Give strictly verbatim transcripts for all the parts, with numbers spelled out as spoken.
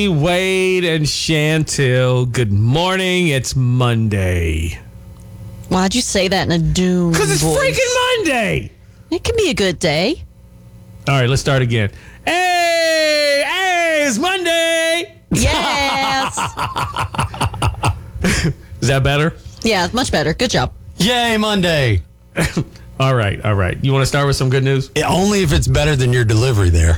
Wade and Chantil, good morning. It's Monday. Why'd you say that in a doom Because it's voice? freaking Monday. It can be a good day. All right, let's start again. Hey, hey, it's Monday. Yes. Is that better? Yeah, much better. Good job. Yay, Monday. All right, all right. You want to start with some good news? Yeah, only if it's better than your delivery there.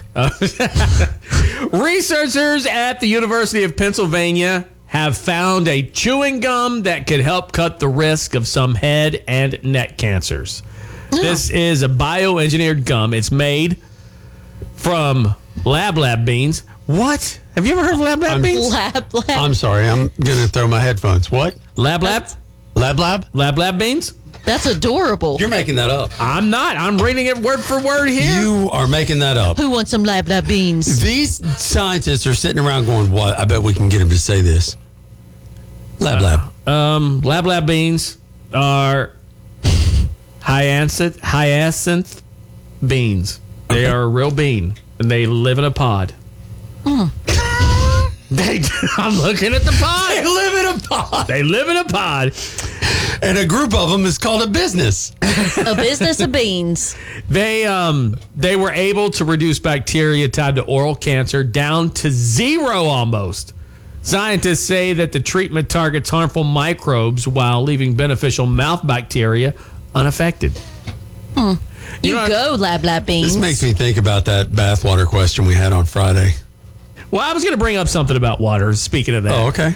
Researchers at the University of Pennsylvania have found a chewing gum that could help cut the risk of some head and neck cancers. This is a bioengineered gum. It's made from lab lab beans. What? Have you ever heard of lab lab I'm- beans? Lab, lab. I'm sorry, I'm going to throw my headphones. What? Lab lab? Lab Lab? Lab lab beans? That's adorable. You're making that up. I'm not. I'm reading it word for word here. You are making that up. Who wants some lab lab beans? These scientists are sitting around going, what? I bet we can get him to say this. Lab Lab. Um, lab lab beans are hyacinth hyacinth beans. They Okay. are a real bean, and they live in a pod. They, I'm looking at the They pod. live in a pod. They live in a pod. And a group of them is called a business. A business of beans. They um they were able to reduce bacteria tied to oral cancer down to zero almost. Scientists say that the treatment targets harmful microbes while leaving beneficial mouth bacteria unaffected. You, You know, go, lab lab beans. This makes me think about that bathwater question we had on Friday. Well, I was going to bring up something about water. Speaking of that, Oh, okay.